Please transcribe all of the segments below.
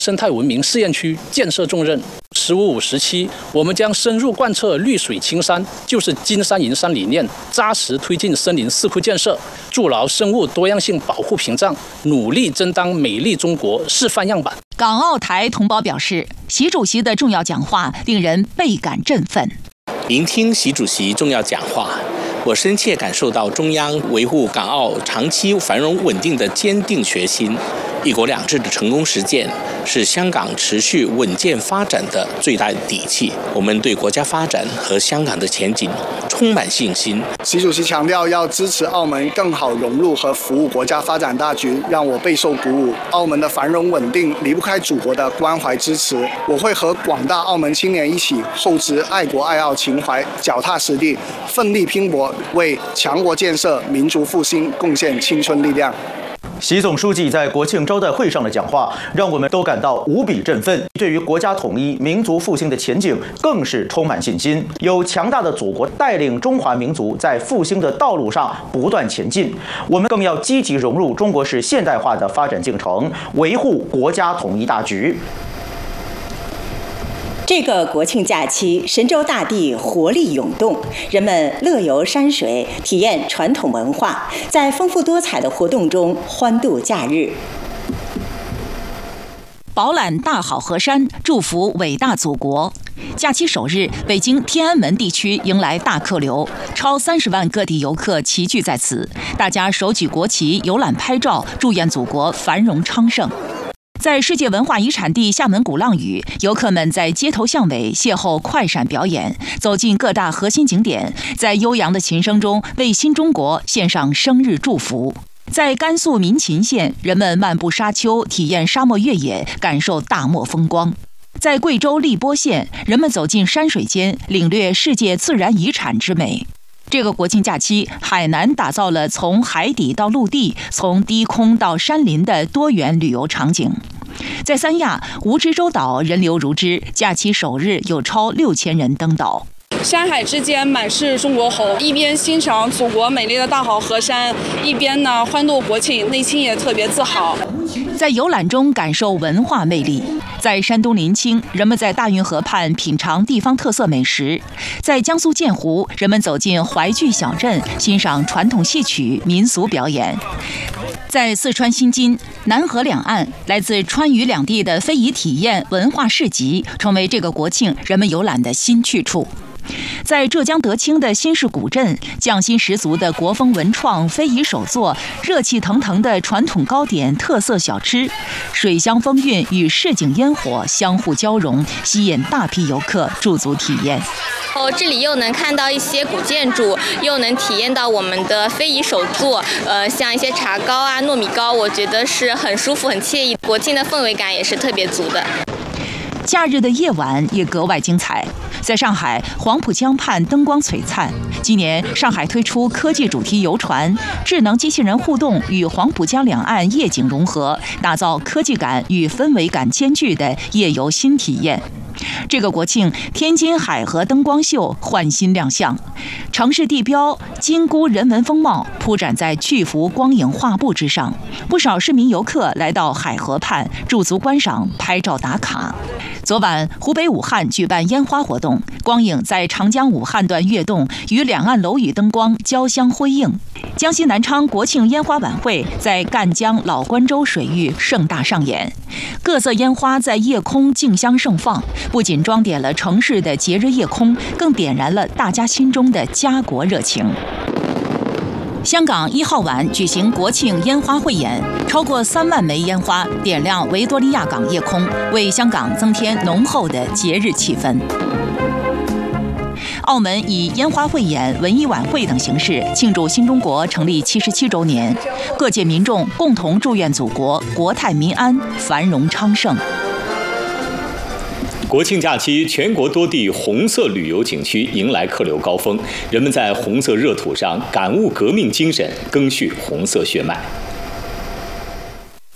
生态文明试验区建设重任。15、17，我们将深入贯彻绿水青山，就是金山银山理念，扎实推进森林4库建设，筑牢生物多样性保护屏障，努力争当美丽中国示范样板。 港澳台同胞表示，习主席的重要讲话令人倍感振奋。 聆听习主席重要讲话，我深切感受到中央维护港澳长期繁荣稳定的坚定决心。一国两制的成功实践是香港持续稳健发展的最大底气。我们对国家发展和香港的前景充满信心。 习主席强调要支持澳门更好融入和服务国家发展大局，让我备受鼓舞。澳门的繁荣稳定离不开祖国的关怀支持，我会和广大澳门青年一起厚植爱国爱澳情怀，脚踏实地，奋力拼搏，为强国建设、民族复兴贡献青春力量。 习总书记在国庆招待会上的讲话，让我们都感到无比振奋，对于国家统一、民族复兴的前景更是充满信心。有强大的祖国带领中华民族在复兴的道路上不断前进，我们更要积极融入中国式现代化的发展进程，维护国家统一大局。 这个国庆假期，神州大地活力涌动，人们乐游山水，体验传统文化，在丰富多彩的活动中欢度假日。 饱览大好河山，祝福伟大祖国。假期首日，北京天安门地区迎来大客流，超30万各地游客齐聚在此，大家手举国旗游览拍照，祝愿祖国繁荣昌盛。在世界文化遗产地厦门鼓浪屿，游客们在街头巷尾邂逅快闪表演，走进各大核心景点，在悠扬的琴声中为新中国献上生日祝福。在甘肃民勤县，人们漫步沙丘，体验沙漠越野，感受大漠风光。在贵州荔波县，人们走进山水间，领略世界自然遗产之美。这个国庆假期，海南打造了从海底到陆地、从低空到山林的多元旅游场景。在三亚蜈支洲岛人流如织，假期首日有超6000人登岛。 山海之间满是中国红，一边欣赏祖国美丽的大好河山，一边呢欢度国庆，内心也特别自豪。 在游览中感受文化魅力。在山东临清，人们在大运河畔品尝地方特色美食；在江苏建湖，人们走进淮剧小镇，欣赏传统戏曲、民俗表演。在四川新津、南河两岸，来自川渝两地的非遗体验文化市集，成为这个国庆人们游览的新去处。在浙江德清的新市古镇，匠心十足的国风文创、非遗手作，热气腾腾的传统糕点、特色小吃，水乡风韵与市井烟火相互交融，吸引大批游客驻足体验。 这里又能看到一些古建筑，又能体验到我们的非遗手作，像一些茶糕啊、糯米糕，我觉得是很舒服、很惬意。国庆的氛围感也是特别足的。 假日的夜晚也格外精彩。在上海黄浦江畔灯光璀璨，今年上海推出科技主题游船，智能机器人互动与黄浦江两岸夜景融合，打造科技感与氛围感兼具的夜游新体验。这个国庆，天津海河灯光秀焕新亮相，城市地标金菇人文风貌铺展在巨幅光影画布之上，不少市民游客来到海河畔驻足观赏、拍照打卡。昨晚，湖北武汉举办烟花活动，光影在长江武汉段跃动，与两岸楼宇灯光交相辉映。江西南昌国庆烟花晚会在赣江老关州水域盛大上演，各色烟花在夜空竞相盛放，不仅装点了城市的节日夜空，更点燃了大家心中的家国热情。香港1号晚举行国庆烟花汇演，超过3万枚烟花点亮维多利亚港夜空，为香港增添浓厚的节日气氛。澳门以烟花汇演、文艺晚会等形式庆祝新中国成立77周年，各界民众共同祝愿祖国国泰民安、繁荣昌盛。 国庆假期，全国多地红色旅游景区迎来客流高峰，人们在红色热土上感悟革命精神，赓续红色血脉。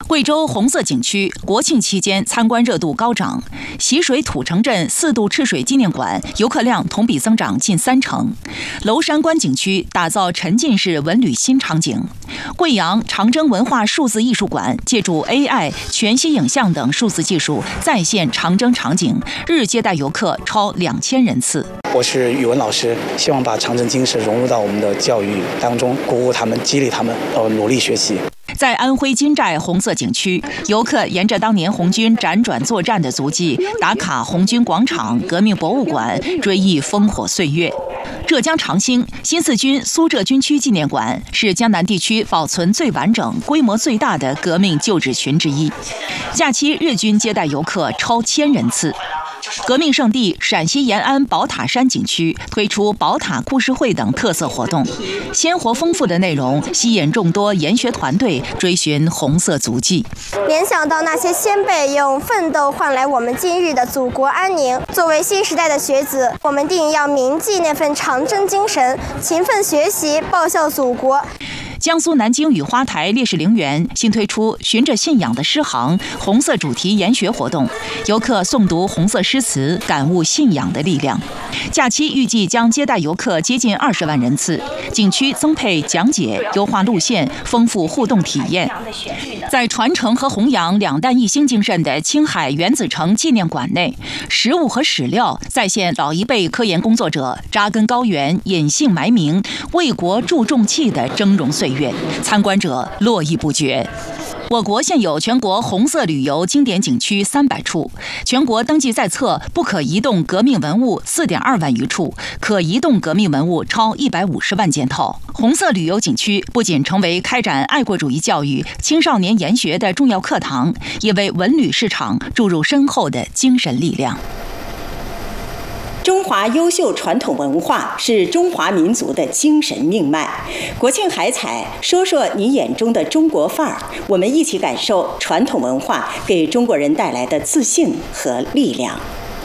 贵州红色景区国庆期间参观热度高涨，习水土城镇4渡赤水纪念馆游客量同比增长近30%。娄山关景区打造沉浸式文旅新场景。贵阳长征文化数字艺术馆借助 AI、全息影像等数字技术再现长征场景，日接待游客超2000人次。 我是语文老师，希望把长征精神融入到我们的教育当中，鼓舞他们，激励他们，努力学习。 在安徽金寨红色景区，游客沿着当年红军辗转作战的足迹，打卡红军广场、革命博物馆，追忆烽火岁月。浙江长兴新四军苏浙军区纪念馆是江南地区保存最完整、规模最大的革命旧址群之一。假期日均接待游客超1000人次。革命圣地陕西延安宝塔山景区推出宝塔故事会等特色活动，鲜活丰富的内容吸引众多研学团队追寻红色足迹。 联想到那些先辈用奋斗换来我们今日的祖国安宁，作为新时代的学子，我们定要铭记那份长征精神，勤奋学习，报效祖国。 江苏南京雨花台烈士陵园新推出循着信仰的诗行红色主题研学活动，游客诵读红色诗词，感悟信仰的力量。假期预计将接待游客接近20万人次，景区增配讲解、优化路线，丰富互动体验。在传承和弘扬两弹一星精神的青海原子城纪念馆内，食物和史料再现老一辈科研工作者扎根高原、隐姓埋名、为国助重器的峥嵘岁月，参观者络绎不绝。我国现有全国红色旅游经典景区300处，全国登记在册不可移动革命文物4.2万余处，可移动革命文物超150万件套。红色旅游景区不仅成为开展爱国主义教育、青少年研学的重要课堂，也为文旅市场注入深厚的精神力量。 中华优秀传统文化是中华民族的精神命脉。国庆海采，说说你眼中的中国范儿，我们一起感受传统文化给中国人带来的自信和力量。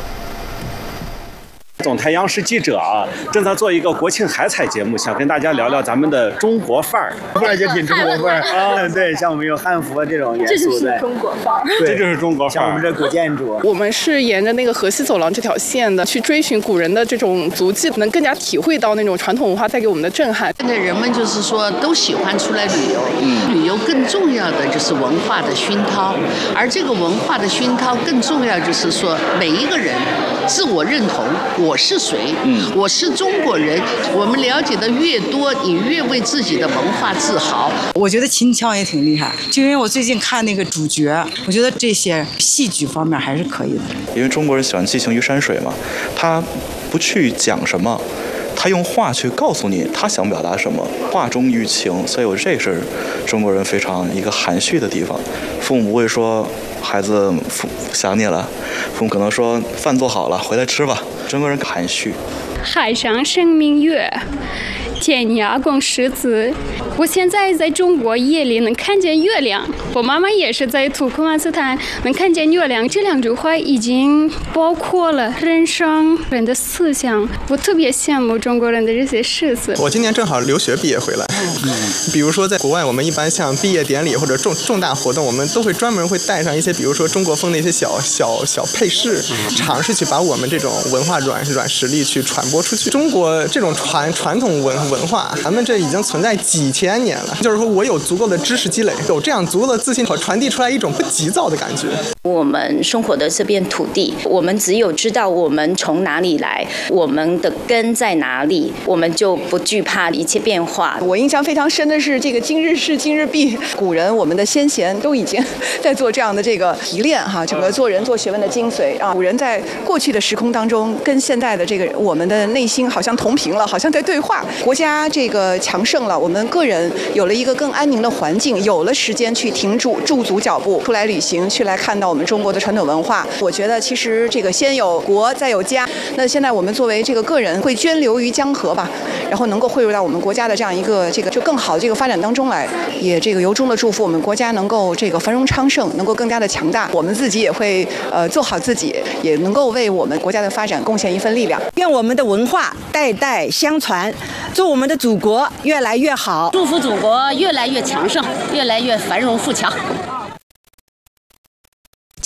总台央视记者正在做一个国庆海采节目，想跟大家聊聊咱们的中国范儿。 不然就挺中国范儿对，像我们有汉服这种元素， 这就是中国范儿。 这就是中国范儿。 像我们这古建筑， 我们是沿着那个河西走廊这条线的，去追寻古人的这种足迹，能更加体会到那种传统文化带给我们的震撼。 现在人们就是说都喜欢出来旅游，旅游更重要的就是文化的熏陶，而这个文化的熏陶更重要就是说每一个人自我认同，我是谁，我是中国人。我们了解的越多，你越为自己的文化自豪。 我觉得秦腔也挺厉害，就因为我最近看那个主角，我觉得这些戏剧方面还是可以的。 因为中国人喜欢寄情于山水嘛，他不去讲什么，他用话去告诉你他想表达什么，话中寓情，所以我这是中国人非常一个含蓄的地方。父母不会说孩子想你了，父母可能说饭做好了回来吃吧，中国人含蓄。 海上生明月，天涯共识字。我现在在中国夜里能看见月亮，我妈妈也是在土库曼斯坦能看见月亮，这2句话已经包括了人生人的思想。我特别羡慕中国人的这些诗词。 我今年正好留学毕业回来，比如说在国外，我们一般像毕业典礼或者重大活动，我们都会专门会带上一些，比如说中国风的一些小配饰，尝试去把我们这种文化软实力去传播出去。中国这种传统文化，咱们这已经存在几千年了。就是说我有足够的知识积累，有这样足够的自信，传递出来一种不急躁的感觉。 我们生活的这片土地，我们只有知道我们从哪里来，我们的根在哪里，我们就不惧怕一切变化。 我印象非常深的是这个今日事今日毕，古人我们的先贤都已经在做这样的这个提炼整个做人做学问的精髓啊。古人在过去的时空当中跟现在的这个我们的内心好像同频了，好像在对话。国家这个强盛了，我们个人有了一个更安宁的环境，有了时间去驻足脚步，出来旅行，去来看到我们中国的传统文化。我觉得其实这个先有国再有家，那现在我们作为这个个人会涓流于江河吧，然后能够汇入到我们国家的这样一个这个就更好的这个发展当中来，也这个由衷的祝福我们国家能够这个繁荣昌盛，能够更加的强大。我们自己也会做好自己，也能够为我们国家的发展贡献一份力量。 愿我们的文化代代相传，祝我们的祖国越来越好， 祝福祖国越来越强盛，越来越繁荣富强。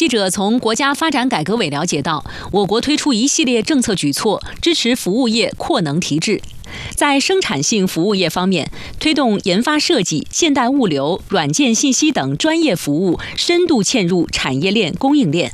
记者从国家发展改革委了解到，我国推出一系列政策举措，支持服务业扩能提质。在生产性服务业方面，推动研发设计、现代物流、软件信息等专业服务深度嵌入产业链、供应链。